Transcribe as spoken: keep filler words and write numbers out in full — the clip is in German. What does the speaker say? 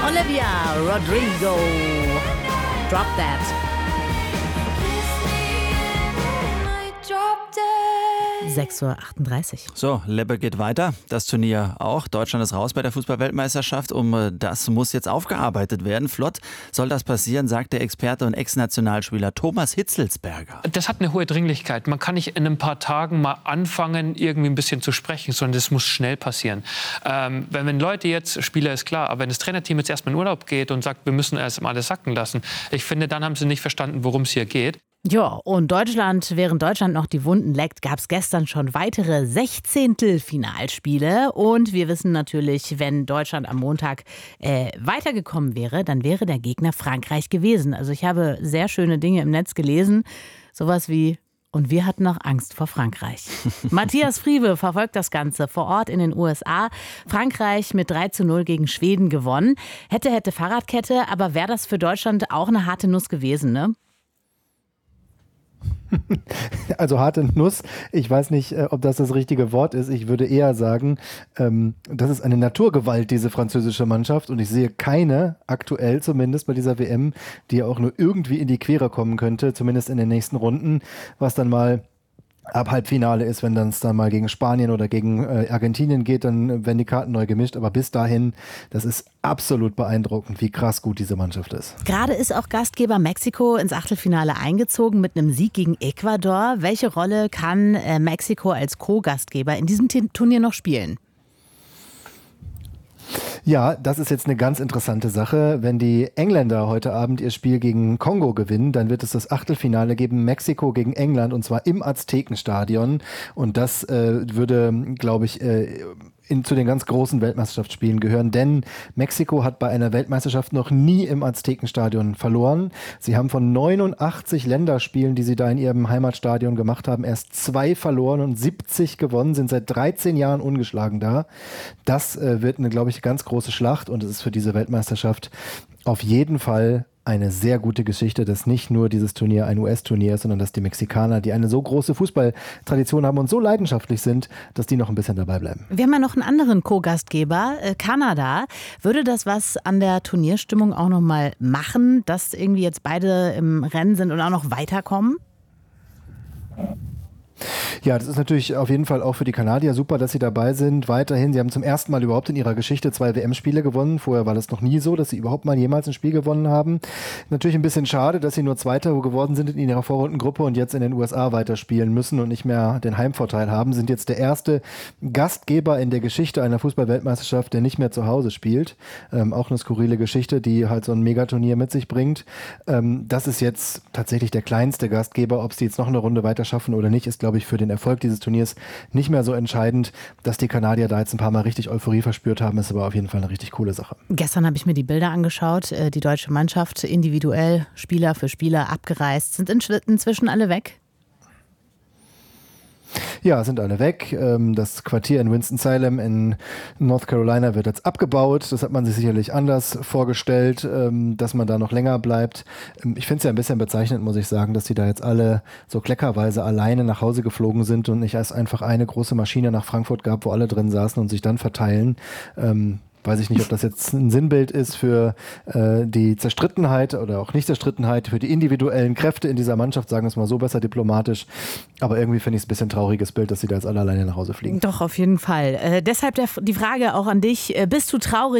Olivia Rodrigo. Drop That. sechs Uhr achtunddreißig. So, Lebbe geht weiter. Das Turnier auch. Deutschland ist raus bei der Fußball-Weltmeisterschaft. Um das muss jetzt aufgearbeitet werden. Flott soll das passieren, sagt der Experte und Ex-Nationalspieler Thomas Hitzelsberger. Das hat eine hohe Dringlichkeit. Man kann nicht in ein paar Tagen mal anfangen, irgendwie ein bisschen zu sprechen, sondern das muss schnell passieren. Ähm, wenn, wenn Leute jetzt, Spieler ist klar, aber wenn das Trainerteam jetzt erstmal in Urlaub geht und sagt, wir müssen erst mal alles sacken lassen, ich finde, dann haben sie nicht verstanden, worum es hier geht. Ja, und Deutschland, während Deutschland noch die Wunden leckt, gab es gestern schon weitere Sechzehntelfinalspiele. Und wir wissen natürlich, wenn Deutschland am Montag äh, weitergekommen wäre, dann wäre der Gegner Frankreich gewesen. Also ich habe sehr schöne Dinge im Netz gelesen. Sowas wie, und wir hatten noch Angst vor Frankreich. Matthias Friebe verfolgt das Ganze vor Ort in den U S A. Frankreich mit drei zu null gegen Schweden gewonnen. Hätte, hätte Fahrradkette, aber wäre das für Deutschland auch eine harte Nuss gewesen, ne? Also harte Nuss, ich weiß nicht, ob das das richtige Wort ist. Ich würde eher sagen, ähm, das ist eine Naturgewalt, diese französische Mannschaft. Und ich sehe keine, aktuell zumindest bei dieser W M, die auch nur irgendwie in die Quere kommen könnte, zumindest in den nächsten Runden, was dann mal ab Halbfinale ist, wenn dann es dann mal gegen Spanien oder gegen äh, Argentinien geht, dann werden die Karten neu gemischt. Aber bis dahin, das ist absolut beeindruckend, wie krass gut diese Mannschaft ist. Gerade ist auch Gastgeber Mexiko ins Achtelfinale eingezogen mit einem Sieg gegen Ecuador. Welche Rolle kann äh, Mexiko als Co-Gastgeber in diesem T- Turnier noch spielen? Ja, das ist jetzt eine ganz interessante Sache. Wenn die Engländer heute Abend ihr Spiel gegen Kongo gewinnen, dann wird es das Achtelfinale geben, Mexiko gegen England, und zwar im Aztekenstadion. Und das äh, würde, glaube ich, äh, in, zu den ganz großen Weltmeisterschaftsspielen gehören, denn Mexiko hat bei einer Weltmeisterschaft noch nie im Aztekenstadion verloren. Sie haben von neunundachtzig Länderspielen, die sie da in ihrem Heimatstadion gemacht haben, erst zwei verloren und siebzig gewonnen, sind seit dreizehn Jahren ungeschlagen da. Das äh, wird eine, glaube ich, ganz große Schlacht, und es ist für diese Weltmeisterschaft auf jeden Fall eine sehr gute Geschichte, dass nicht nur dieses Turnier ein U S-Turnier ist, sondern dass die Mexikaner, die eine so große Fußballtradition haben und so leidenschaftlich sind, dass die noch ein bisschen dabei bleiben. Wir haben ja noch einen anderen Co-Gastgeber, äh, Kanada. Würde das was an der Turnierstimmung auch noch mal machen, dass irgendwie jetzt beide im Rennen sind und auch noch weiterkommen? Ja, das ist natürlich auf jeden Fall auch für die Kanadier super, dass sie dabei sind. Weiterhin, sie haben zum ersten Mal überhaupt in ihrer Geschichte zwei W M-Spiele gewonnen. Vorher war das noch nie so, dass sie überhaupt mal jemals ein Spiel gewonnen haben. Natürlich ein bisschen schade, dass sie nur Zweiter geworden sind in ihrer Vorrundengruppe und jetzt in den U S A weiterspielen müssen und nicht mehr den Heimvorteil haben. Sind jetzt der erste Gastgeber in der Geschichte einer Fußball-Weltmeisterschaft, der nicht mehr zu Hause spielt. Ähm, auch eine skurrile Geschichte, die halt so ein Megaturnier mit sich bringt. Ähm, das ist jetzt tatsächlich der kleinste Gastgeber. Ob sie jetzt noch eine Runde weiter schaffen oder nicht, ist, glaube ich, für den Erfolg dieses Turniers nicht mehr so entscheidend. Dass die Kanadier da jetzt ein paar Mal richtig Euphorie verspürt haben, ist aber auf jeden Fall eine richtig coole Sache. Gestern habe ich mir die Bilder angeschaut. Die deutsche Mannschaft individuell, Spieler für Spieler abgereist. Sind inzwischen alle weg? Ja, sind alle weg. Das Quartier in Winston-Salem in North Carolina wird jetzt abgebaut. Das hat man sich sicherlich anders vorgestellt, dass man da noch länger bleibt. Ich finde es ja ein bisschen bezeichnend, muss ich sagen, dass die da jetzt alle so kleckerweise alleine nach Hause geflogen sind und nicht erst einfach eine große Maschine nach Frankfurt gab, wo alle drin saßen und sich dann verteilen. Weiß ich nicht, ob das jetzt ein Sinnbild ist für äh, die Zerstrittenheit oder auch Nicht-Zerstrittenheit, für die individuellen Kräfte in dieser Mannschaft, sagen wir es mal so, besser diplomatisch. Aber irgendwie finde ich es ein bisschen ein trauriges Bild, dass sie da jetzt alle alleine nach Hause fliegen. Doch, auf jeden Fall. Äh, deshalb der, die Frage auch an dich, äh, bist du traurig